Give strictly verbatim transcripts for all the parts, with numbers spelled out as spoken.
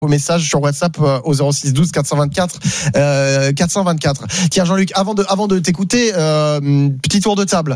vos messages sur WhatsApp au zéro six douze quatre cent vingt-quatre euh, quatre cent vingt-quatre. Tiens Jean-Luc, avant de avant de t'écouter, euh, petit tour de table.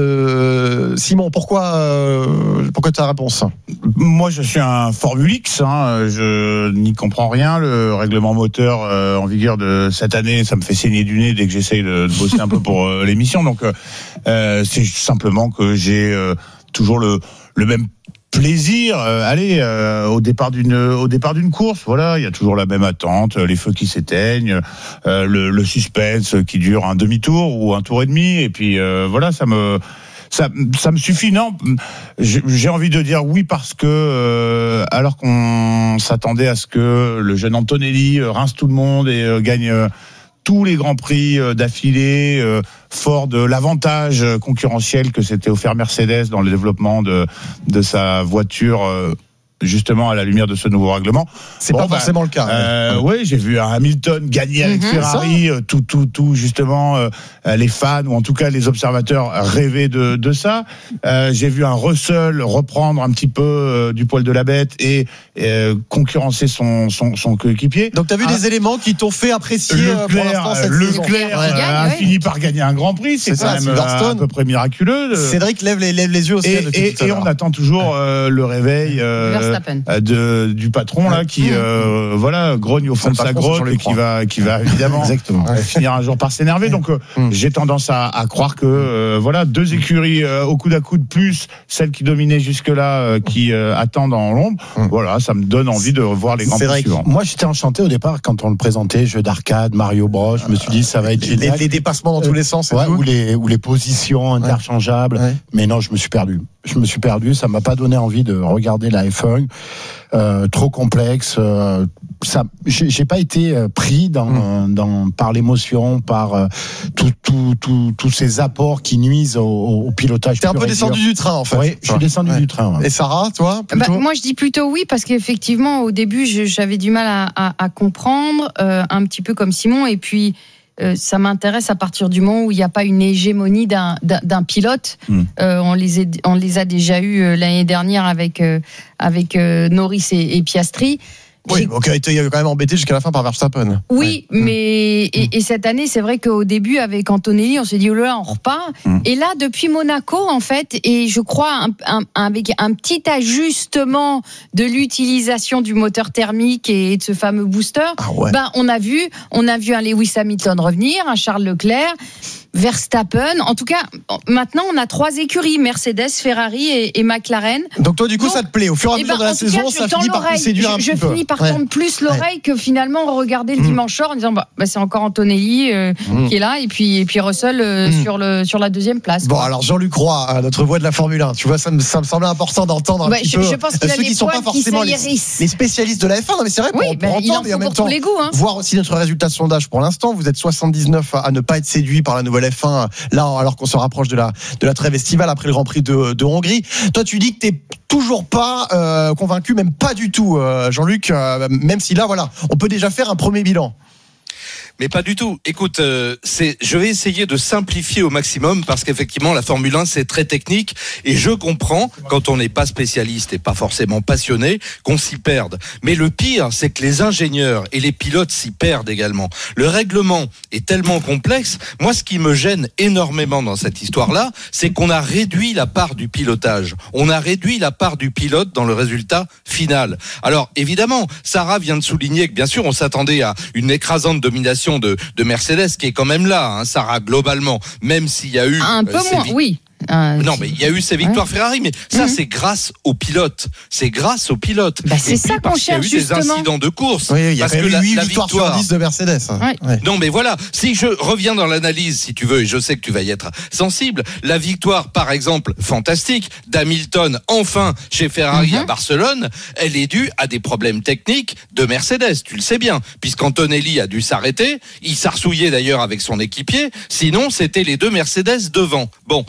Euh, Simon, pourquoi euh, pourquoi ta réponse? Moi, je suis un Formule X. Hein, je n'y comprends rien. Le règlement moteur euh, en vigueur de cette année, ça me fait saigner du nez dès que j'essaye de, de bosser un peu pour euh, l'émission. Donc, euh, c'est simplement que j'ai euh, toujours le le même plaisir, euh, allez, euh, au départ d'une au départ d'une course, voilà, il y a toujours la même attente, les feux qui s'éteignent, euh, le, le suspense qui dure un demi-tour ou un tour et demi, et puis euh, voilà, ça me ça ça me suffit. Non, j'ai envie de dire oui parce que euh, alors qu'on s'attendait à ce que le jeune Antonelli rince tout le monde et euh, gagne euh, tous les grands prix d'affilée, euh, fort de l'avantage concurrentiel que s'était offert Mercedes dans le développement de, de sa voiture, euh, justement à la lumière de ce nouveau règlement. C'est bon, pas bah, forcément le cas. Euh, oui, j'ai vu un Hamilton gagner avec mm-hmm, Ferrari, ça. tout, tout, tout, justement, euh, les fans ou en tout cas les observateurs rêvaient de, de ça. Euh, j'ai vu un Russell reprendre un petit peu euh, du poil de la bête et euh, concurrencer son, son, son coéquipier. Donc tu as vu ah, des éléments qui t'ont fait apprécier Leclerc, pour l'instant cette Leclerc saison. Euh, a ouais. fini par gagner un Grand Prix, c'est, c'est quand ça, même à peu près miraculeux. Cédric lève les, lève les yeux au ciel. Et, et, et on attend toujours euh, le réveil euh, de, du patron là qui euh, voilà grogne au fond de sa grotte et qui va qui va évidemment finir un jour par s'énerver. Donc euh, mm. j'ai tendance à, à croire que euh, voilà deux écuries euh, au coude à coude plus celles qui dominaient jusque là euh, qui euh, attendent en l'ombre. Mm. Voilà, ça me donne envie de revoir les grands prix suivants. Moi j'étais enchanté au départ quand on le présentait, jeu d'arcade, Mario Bros. Je me suis dit ça va être les, les dépassements dans tous les sens et ouais, tout. ou les ou les positions interchangeables. Ouais. Mais non, je me suis perdu. Je me suis perdu. Ça m'a pas donné envie de regarder la F un. Euh, trop complexe. Euh, ça, j'ai, j'ai pas été euh, pris dans, mmh. dans par l'émotion, par euh, tout, tout, tout, tous ces apports qui nuisent au, au pilotage. T'es un peu descendu du train, en fait. Oui, je suis descendu ouais. du train. Ouais. Et Sarah, toi bah, moi, je dis plutôt oui parce qu'effectivement, au début, je, j'avais du mal à, à, à comprendre, euh, un petit peu comme Simon, et puis. Euh, ça m'intéresse à partir du moment où il n'y a pas une hégémonie d'un, d'un, d'un pilote. Mmh. Euh, on, les est, on les a déjà eus euh, l'année dernière avec, euh, avec euh, Norris et, et Piastri. Oui, donc il a été quand même embêté jusqu'à la fin par Verstappen. Oui, ouais. mais et, et cette année, c'est vrai qu'au début, avec Antonelli, on s'est dit, oh là, on repart. Mm. Et là, depuis Monaco, en fait, et je crois un, un, avec un petit ajustement de l'utilisation du moteur thermique et de ce fameux booster, ah ouais. ben, on a vu, on a vu un Lewis Hamilton revenir, un Charles Leclerc. Verstappen, en tout cas, maintenant on a trois écuries, Mercedes, Ferrari et, et McLaren. Donc toi, du coup, donc, ça te plaît. Au fur et à mesure ben, de la saison, cas, ça finit par te séduire un je, petit je peu. Je finis par ouais. tendre plus l'oreille ouais. que finalement regarder le mmh. dimanche soir en disant bah, bah c'est encore Antonelli euh, mmh. qui est là et puis et puis Russell euh, mmh. sur le sur la deuxième place. Bon, quoi. Alors Jean-Luc Roy, notre voix de la Formule un. Tu vois, ça me ça me semblait important d'entendre un ouais, petit je, peu je pense qu'il ceux a qui sont pas forcément les, les spécialistes de la F un. Non, mais c'est vrai. Oui, pour, bah, pour entendre et en même temps les goûts, hein. voir aussi notre résultat de sondage pour l'instant. Vous êtes soixante-dix-neuf à ne pas être séduit par la nouvelle F un. Là, alors qu'on se rapproche de la de la trêve estivale après le Grand Prix de, de Hongrie. Toi, tu dis que t'es toujours pas euh, convaincu, même pas du tout, euh, Jean-Luc. Euh, même si là, voilà, on peut déjà faire un premier bilan. Mais pas du tout. Écoute, euh, c'est, je vais essayer de simplifier au maximum parce qu'effectivement, la Formule un, c'est très technique et je comprends, quand on n'est pas spécialiste et pas forcément passionné, qu'on s'y perde. Mais le pire, c'est que les ingénieurs et les pilotes s'y perdent également. Le règlement est tellement complexe. Moi, ce qui me gêne énormément dans cette histoire-là, c'est qu'on a réduit la part du pilotage. On a réduit la part du pilote dans le résultat final. Alors, évidemment, Sarah vient de souligner que, bien sûr, on s'attendait à une écrasante domination De, de Mercedes qui est quand même là, hein, Sarah, globalement, même s'il y a eu un peu euh, moins, vi- oui. Euh, non, mais il y a eu ces victoires ouais. Ferrari, mais ça, mmh. c'est grâce aux pilotes. C'est grâce aux pilotes. Bah, c'est ça qu'on cherche, justement. Il y a eu justement. des incidents de course. Oui, il y a parce eu que la, huit la victoires victoire sur dix de Mercedes. Ouais. Ouais. Non, mais voilà. Si je reviens dans l'analyse, si tu veux, et je sais que tu vas y être sensible, la victoire, par exemple, fantastique, d'Hamilton, enfin, chez Ferrari mmh. à Barcelone, elle est due à des problèmes techniques de Mercedes. Tu le sais bien. Puisqu'Antonelli a dû s'arrêter. Il s'arsouillait d'ailleurs avec son équipier. Sinon, c'était les deux Mercedes devant. Bon, ça,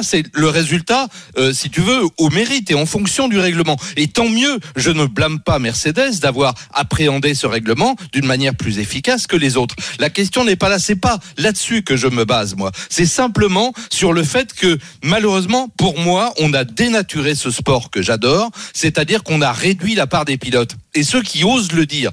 ça, c'est le résultat, euh, si tu veux, au mérite et en fonction du règlement. Et tant mieux, je ne blâme pas Mercedes d'avoir appréhendé ce règlement d'une manière plus efficace que les autres. La question n'est pas là, c'est pas là-dessus que je me base, moi. C'est simplement sur le fait que, malheureusement, pour moi, on a dénaturé ce sport que j'adore, c'est-à-dire qu'on a réduit la part des pilotes. Et ceux qui osent le dire,